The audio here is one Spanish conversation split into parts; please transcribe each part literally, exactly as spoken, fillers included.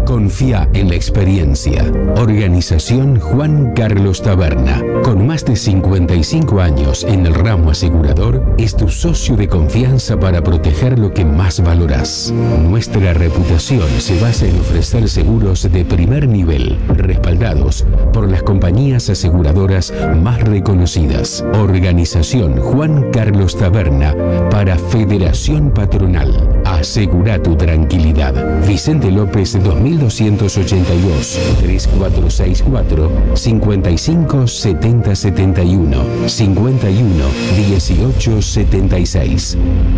Confía en la experiencia. Organización Juan Carlos Taberna. Con más de cincuenta y cinco años en el ramo asegurador, es tu socio de confianza para proteger lo que más valorás. Nuestra reputación se basa en ofrecer seguros de primer nivel, respaldados por las compañías aseguradoras más reconocidas. Organización Juan Carlos Taberna para Federación Patronal. Asegura tu tranquilidad. Vicente López dos mil doscientos ochenta y dos, tres cuatro seis cuatro, cinco cinco siete cero siete uno, cincuenta y uno, dieciocho setenta y seis.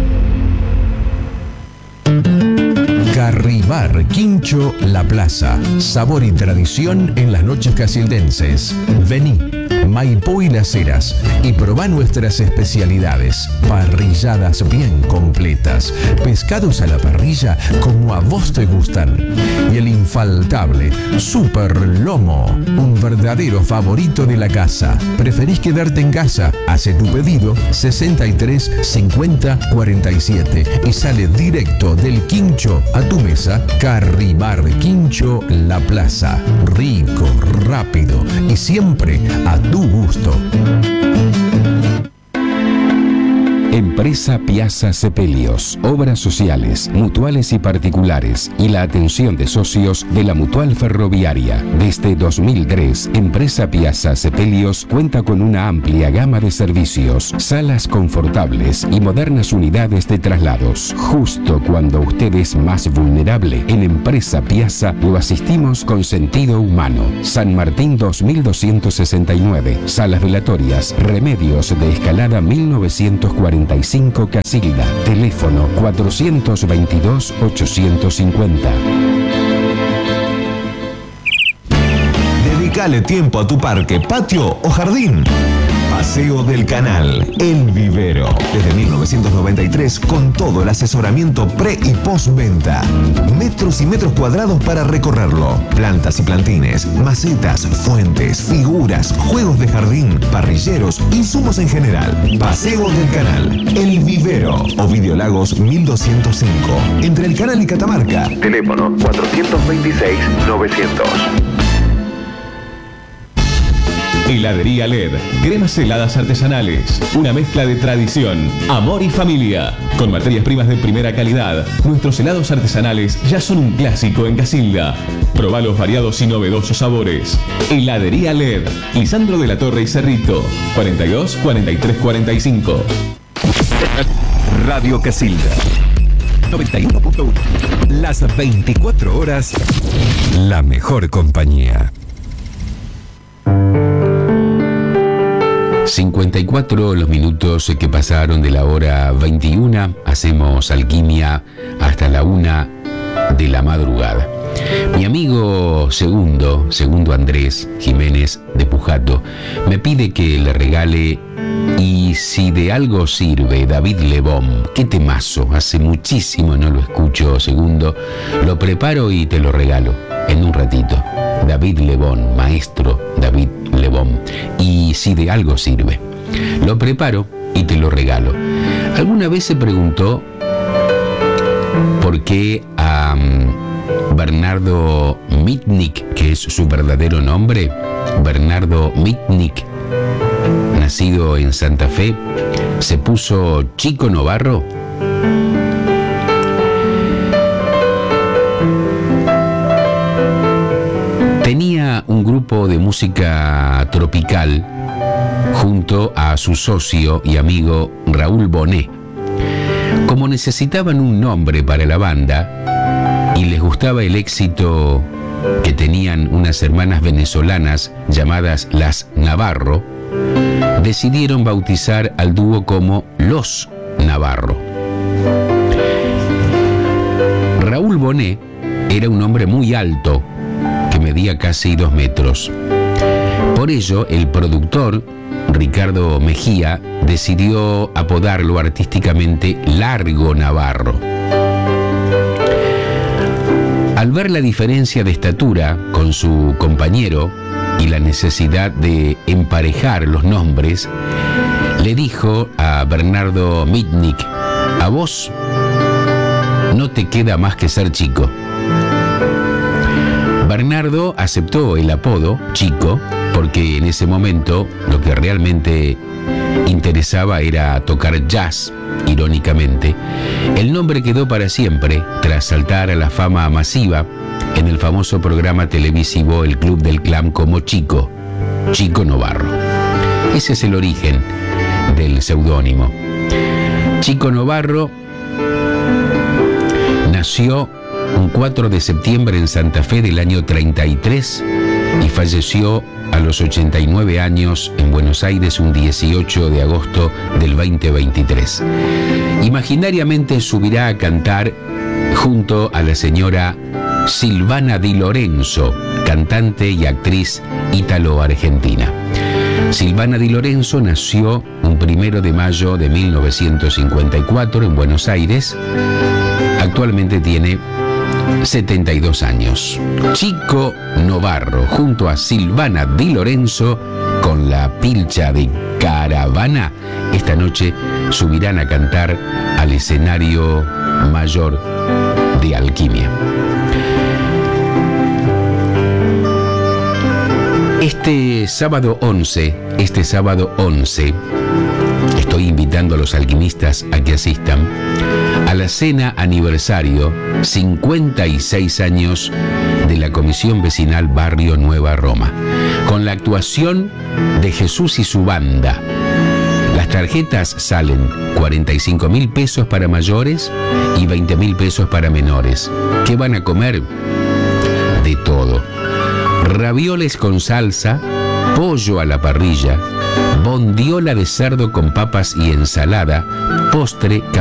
Carribar Quincho La Plaza. Sabor y tradición en las noches casildenses. Vení, Maipú y Las Heras, y probá nuestras especialidades. Parrilladas bien completas, pescados a la parrilla como a vos te gustan. Y el infaltable Super Lomo, un verdadero favorito de la casa. ¿Preferís quedarte en casa? Hace tu pedido sesenta y tres cincuenta cuarenta y siete y sale directo del Quincho a tu mesa. Carribar Quincho La Plaza. Rico, rápido y siempre a tu gusto. Empresa Piazza Sepelios, obras sociales, mutuales y particulares y la atención de socios de la Mutual Ferroviaria. Desde dos mil tres, Empresa Piazza Sepelios cuenta con una amplia gama de servicios, salas confortables y modernas unidades de traslados. Justo cuando usted es más vulnerable, en Empresa Piazza lo asistimos con sentido humano. San Martín dos mil doscientos sesenta y nueve, salas velatorias, Remedios de Escalada mil novecientos cuarenta y cinco Casilda, teléfono cuatrocientos veintidós ochocientos cincuenta. Dedicale tiempo a tu parque, patio o jardín. Paseo del Canal, El Vivero. Desde mil novecientos noventa y tres con todo el asesoramiento pre y postventa. Metros y metros cuadrados para recorrerlo. Plantas y plantines, macetas, fuentes, figuras, juegos de jardín, parrilleros, insumos en general. Paseo del Canal, El Vivero. Ovidio Lagos mil doscientos cinco. Entre el Canal y Catamarca. Teléfono cuatrocientos veintiséis novecientos. Heladería L E D, cremas heladas artesanales, una mezcla de tradición, amor y familia. Con materias primas de primera calidad, nuestros helados artesanales ya son un clásico en Casilda. Probá los variados y novedosos sabores. Heladería L E D, Lisandro de la Torre y Cerrito, cuarenta y dos, cuarenta y tres, cuarenta y cinco. Radio Casilda noventa y uno punto uno. Las veinticuatro horas, la mejor compañía. cincuenta y cuatro los minutos que pasaron de la hora veintiuna. Hacemos alquimia hasta la una de la madrugada. Mi amigo Segundo, Segundo Andrés Jiménez de Pujato, me pide que le regale Y si de algo sirve, David Lebón. Qué temazo, hace muchísimo no lo escucho, Segundo. Lo preparo y te lo regalo en un ratito. David Lebón, maestro David Lebón. Y si de algo sirve. Lo preparo y te lo regalo. ¿Alguna vez se preguntó por qué a um, Bernardo Mitnick, que es su verdadero nombre, Bernardo Mitnick, nacido en Santa Fe, se puso Chico Novarro? Tenía un grupo de música tropical junto a su socio y amigo Raúl Bonet. Como necesitaban un nombre para la banda y les gustaba el éxito que tenían unas hermanas venezolanas llamadas Las Navarro, decidieron bautizar al dúo como Los Navarro. Raúl Bonet era un hombre muy alto, que medía casi dos metros. Por ello, el productor, Ricardo Mejía, decidió apodarlo artísticamente Largo Navarro. Al ver la diferencia de estatura con su compañero y la necesidad de emparejar los nombres, le dijo a Bernardo Mitnick: a vos no te queda más que ser Chico. Bernardo aceptó el apodo Chico porque en ese momento lo que realmente interesaba era tocar jazz, irónicamente. El nombre quedó para siempre tras saltar a la fama masiva en el famoso programa televisivo El Club del Clan como Chico, Chico Novarro. Ese es el origen del seudónimo. Chico Novarro nació un cuatro de septiembre en Santa Fe del año treinta y tres y falleció a los ochenta y nueve años en Buenos Aires un dieciocho de agosto del veinte veintitrés. Imaginariamente subirá a cantar junto a la señora Silvana Di Lorenzo, cantante y actriz ítalo-argentina. Silvana Di Lorenzo nació un primero de mayo de mil novecientos cincuenta y cuatro en Buenos Aires. Actualmente tiene setenta y dos años. Chico Novarro junto a Silvana Di Lorenzo con la pilcha de Caravana esta noche subirán a cantar al escenario mayor de Alquimia. Este sábado once, este sábado once, estoy invitando a los alquimistas a que asistan a la cena aniversario cincuenta y seis años de la Comisión Vecinal Barrio Nueva Roma, con la actuación de Jesús y su banda. Las tarjetas salen cuarenta y cinco mil pesos para mayores y veinte mil pesos para menores. ¿Qué van a comer? De todo. Ravioles con salsa, pollo a la parrilla, bondiola de cerdo con papas y ensalada, postre,